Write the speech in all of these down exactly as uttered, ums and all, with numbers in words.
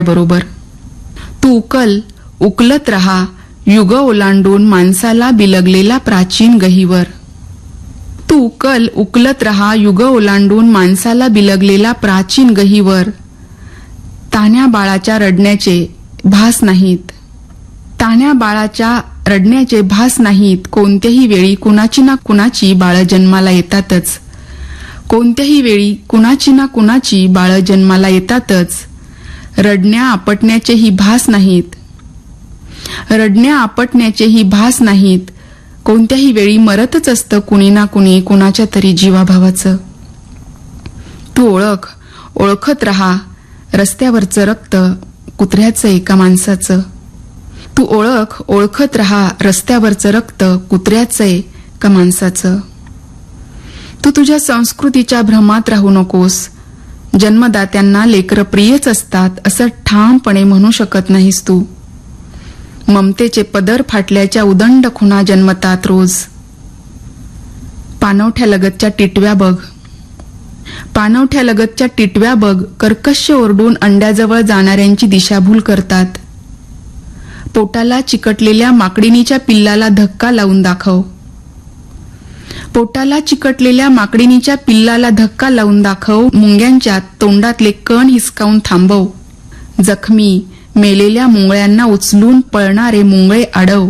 बरोबर. तू उकल उकलत रहा युग ओलांडून माणसाला बिलगलेला प्राचीन गहीवर. तू उकल उकलत रहा युग ओलांडून माणसाला बिलगलेला प्राचीन गहीवर. तान्या बाळाच्या रडण्याचे भास नाहीत, तान्या बाळाच्या रडण्याचे भास नाहीत. कोणत्याही वेळी कुणाची ना कुणाची बाळ जन्माला येतातच, कोणत्याही वेळी कुणाची ना कुणाची बाळ जन्माला येतातच. रडण्या आपटण्याचेही भास नाहीत, रडण्या आपटण्याचेही भास नाहीत. कोणत्याही वेळी मरतच असतं कुणी ना कुणी कुणाच्या तरी जीवाभावाचं. तू ओळख ओळखत रहा रस्त्यावरचं रक्त कुत्र्याचं एका माणसाचं. तू ओळख ओळखत रहा रस्त्यावरचं रक्त कुत्र्याचं एका माणसाचं. तू तुझ्या संस्कृतीच्या भ्रमात राहू नकोस. जन्मदात्यांना लेकरं प्रियच असतात असं ठामपणे म्हणू शकत नाहीस तू. ममतेचे पदर फाटल्याच्या उदंड खुणा जन्मतात रोज. पाणवठ्या लगतच्या टिटव्या बघ, पाणवठ्या लगतच्या टिटव्या बघ कर्कश ओरडून अंड्याजवळ जाणाऱ्यांची दिशाभूल करतात. पोटाला चिकटलेल्या माकडिणीच्या पिल्लाला धक्का लावून दाखव, पोटाला चिकटलेल्या माकडिणीच्या पिल्लाला धक्का लावून दाखव. मुंग्यांच्या तोंडातले कण हिसकावून थांबव. जखमी मेलेल्या मुंगळ्यांना उचलून पळणारे मुंगळे अडव.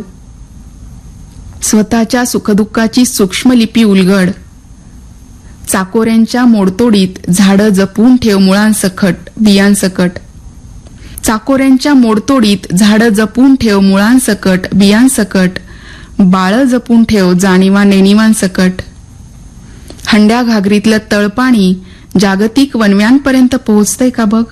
स्वतःच्या सुखदुःखाची सूक्ष्म लिपी उलगड. चाकोऱ्यांच्या मोडतोडीत झाडं जपून ठेव मुळांसकट बियांसकट. चाकोऱ्यांच्या मोडतोडीत झाडं जपून ठेव मुळांसकट बियांसकट. बाळ जपून ठेव जाणीवा नेणीवांसकट. हंड्या घागरीतलं तळपाणी जागतिक वनव्यांपर्यंत पोहोचतंय का बघ.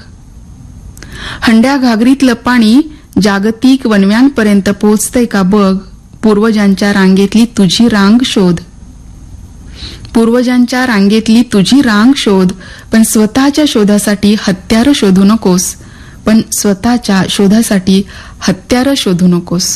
हंड्या घागरीतलं पाणी जागतिक वनव्यांपर्यंत पोहोचतंय का बघ. पूर्वजांच्या रांगेतली तुझी रांग शोध, पूर्वजांच्या रांगेतली तुझी रांग शोध. पण स्वतःच्या शोधासाठी हत्यारं शोधू नकोस, पण स्वतःच्या शोधासाठी हत्यारं शोधू नकोस.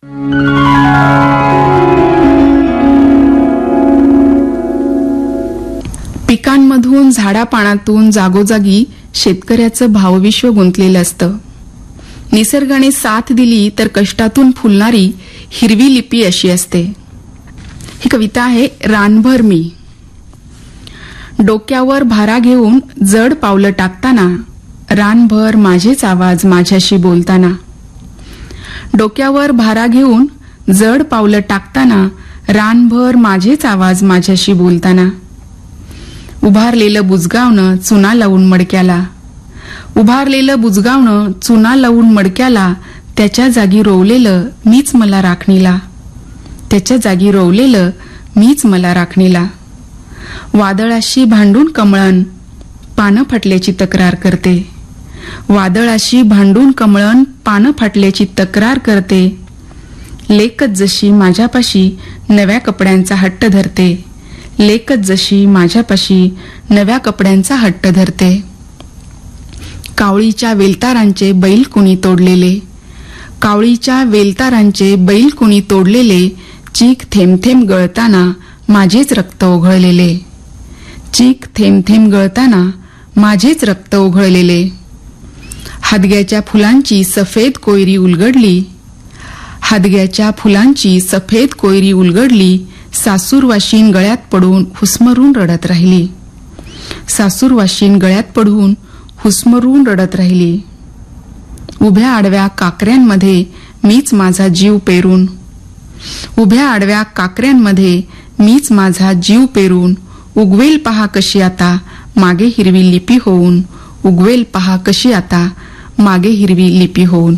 पिकांमधून झाडापानातून जागोजागी शेतकऱ्याचं भावविश्व गुंतलेलं असतं. निसर्गाने साथ दिली तर कष्टातून फुलणारी हिरवी लिपी अशी असते. ही कविता आहे रानभर मी. डोक्यावर भारा घेऊन जड पावलं टाकताना रानभर माझेच आवाज माझ्याशी बोलताना. डोक्यावर भारा घेऊन जड पावलं टाकताना रानभर माझेच आवाज माझ्याशी बोलताना. उभारलेलं बुजगावणं चुना लावून मडक्याला, उभारलेलं बुजगावणं चुना लावून मडक्याला. त्याच्या जागी रोवलेलं मीच मला राखणीला, त्याच्या जागी रोवलेलं मीच मला राखणीला. वादळाशी भांडून कमळण पानं फाटल्याची तक्रार करते, वादळाशी भांडून कमळण पानं फाटल्याची तक्रार करते. लेकच जशी माझ्यापाशी नव्या कपड्यांचा हट्ट धरते, लेकच जशी माझ्यापाशी नव्या कपड्यांचा हट्ट धरते. कावळीच्या वेलतारांचे बैल कुणी तोडलेले, कावळीच्या वेलतारांचे बैल कुणी तोडलेले. चीक थेंब थेंब गळताना माझेच रक्त ओघळलेले, चीक थेंब थेंब गळताना माझेच रक्त ओघळलेले. हादग्याच्या फुलांची सफेद कोयरी उलगडली, हादग्याच्या फुलांची सफेद कोयरी उलगडली. सासूरवाशीन गळ्यात पडून हुसमरून रडत राहिली, सासूरवाशीन गळ्यात पडून हुसमरून रडत राहिली. उभ्या आडव्या काकऱ्यांमध्ये मीच माझा जीव पेरून, उभ्या आडव्या काकऱ्यांमध्ये मीच माझा जीव पेरून. उगवेल पहा कशी आता मागे हिरवी लिपी होऊन, उगवेल पहा कशी आता मागे हिरवी लिपी होऊन.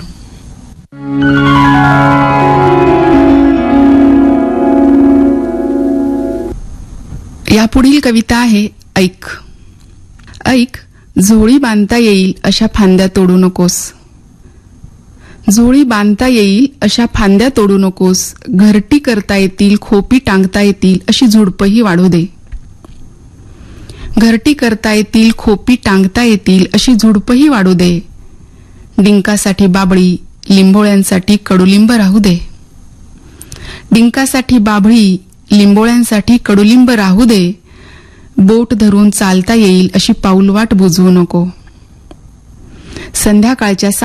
यापुढील कविता आहे ऐक. ऐक, झोळी बांधता येईल अशा फांद्या तोडू नकोस, झोळी बांधता येईल अशा फांद्या तोडू नकोस. घरटी करता येतील खोपी टांगता येतील अशी झुडपही वाढू दे, घरटी करता येतील खोपी टांगता येतील अशी झुडपही वाढू दे. डिंकासाठी बाबळी लिंबोळ्यांसाठी कडुलिंब राहू दे, डिंकासाठी बाबळी लिंबोळ्यांसाठी कडुलिंब राहू दे. बोट धरून चालता येईल अशी पाऊलवाट बुजवू नको, संध्याकाळच्या